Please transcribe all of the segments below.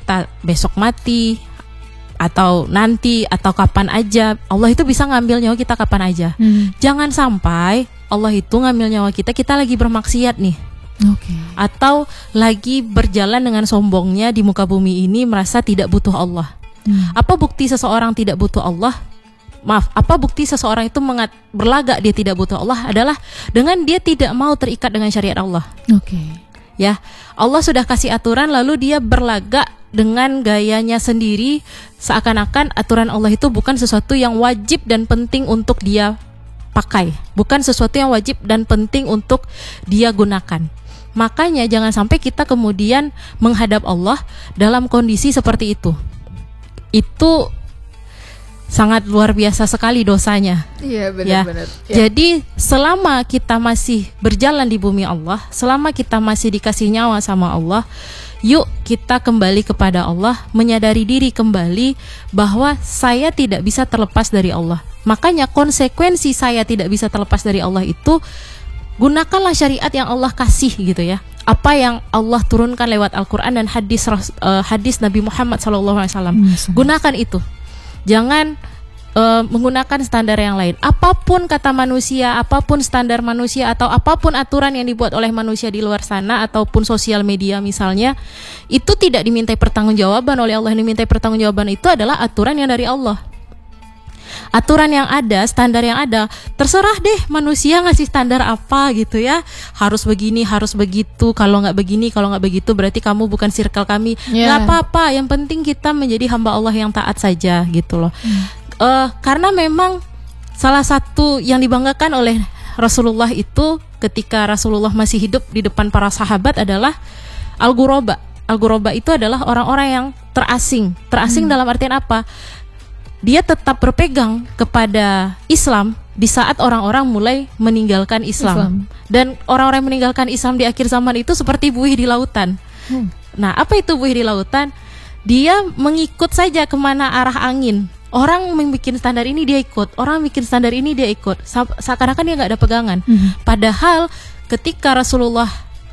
kita besok mati atau nanti atau kapan aja, Allah itu bisa ngambil nyawa kita kapan aja. Jangan sampai Allah itu ngambil nyawa kita lagi bermaksiat nih. Atau lagi berjalan dengan sombongnya di muka bumi ini, merasa tidak butuh Allah. Apa bukti seseorang tidak butuh Allah? Apa bukti seseorang itu berlagak dia tidak butuh Allah? Adalah dengan dia tidak mau terikat dengan syariat Allah. Ya, Allah sudah kasih aturan, lalu dia berlagak dengan gayanya sendiri, seakan-akan aturan Allah itu bukan sesuatu yang wajib dan penting untuk dia pakai, bukan sesuatu yang wajib dan penting untuk dia gunakan. Makanya jangan sampai kita kemudian menghadap Allah dalam kondisi seperti itu. Itu sangat luar biasa sekali dosanya. Iya, benar-benar. Ya. Jadi selama kita masih berjalan di bumi Allah, selama kita masih dikasih nyawa sama Allah, yuk kita kembali kepada Allah, menyadari diri kembali bahwa saya tidak bisa terlepas dari Allah. Makanya konsekuensi saya tidak bisa terlepas dari Allah itu, gunakanlah syariat yang Allah kasih gitu ya. Apa yang Allah turunkan lewat Al-Quran dan hadis Nabi Muhammad SAW. Gunakan itu. Jangan menggunakan standar yang lain. Apapun kata manusia, apapun standar manusia, atau apapun aturan yang dibuat oleh manusia di luar sana, ataupun sosial media misalnya, itu tidak dimintai pertanggungjawaban oleh Allah. Yang dimintai pertanggungjawaban itu adalah aturan yang dari Allah. Aturan yang ada, standar yang ada, terserah deh manusia ngasih standar apa gitu ya. Harus begini, harus begitu. Kalau nggak begini, kalau nggak begitu, berarti kamu bukan circle kami. Nggak apa-apa. Yang penting kita menjadi hamba Allah yang taat saja gitu loh. Karena memang salah satu yang dibanggakan oleh Rasulullah itu ketika Rasulullah masih hidup di depan para sahabat adalah Al-Ghuraba. Al-Ghuraba itu adalah orang-orang yang terasing. Terasing dalam artian apa? Dia tetap berpegang kepada Islam di saat orang-orang mulai meninggalkan Islam. Dan orang-orang yang meninggalkan Islam di akhir zaman itu seperti buih di lautan. Nah, apa itu buih di lautan? Dia mengikut saja kemana arah angin. Orang membuat standar ini dia ikut, orang bikin standar ini dia ikut. Seakan-akan dia nggak ada pegangan. Padahal ketika Rasulullah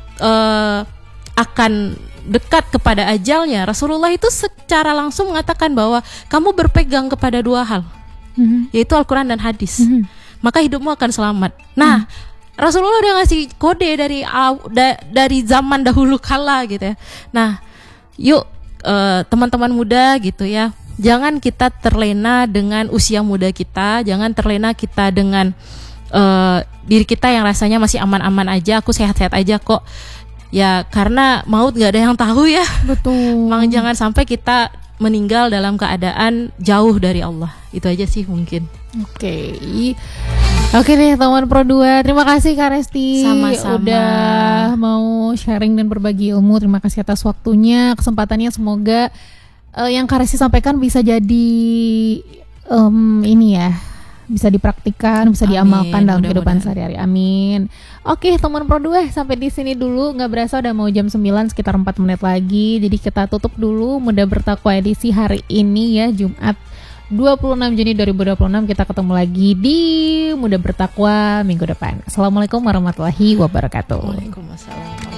akan dekat kepada ajalnya, Rasulullah itu secara langsung mengatakan bahwa kamu berpegang kepada dua hal, yaitu Al-Quran dan hadis, maka hidupmu akan selamat. Nah, Rasulullah udah ngasih kode dari zaman dahulu kala gitu ya. Nah, yuk teman-teman muda gitu ya, jangan kita terlena dengan usia muda kita, jangan terlena kita dengan diri kita yang rasanya masih aman-aman aja, aku sehat-sehat aja kok. Ya karena maut gak ada yang tahu ya. Betul. Memang jangan sampai kita meninggal dalam keadaan jauh dari Allah. Itu aja sih mungkin. Oke deh teman Pro 2. Terima kasih Kak Resti. Sama-sama. Udah mau sharing dan berbagi ilmu. Terima kasih atas waktunya, kesempatannya. Semoga yang Kak Resti sampaikan bisa jadi ini ya, bisa dipraktikkan, bisa diamalkan dalam kehidupan sehari-hari. Amin. Oke, teman Pro 2, sampai di sini dulu. Nggak berasa udah mau jam 9, sekitar 4 menit lagi. Jadi kita tutup dulu Muda Bertakwa edisi hari ini ya, Jumat 26 Juni 2026. Kita ketemu lagi di Muda Bertakwa minggu depan. Assalamualaikum warahmatullahi wabarakatuh. Waalaikumsalam.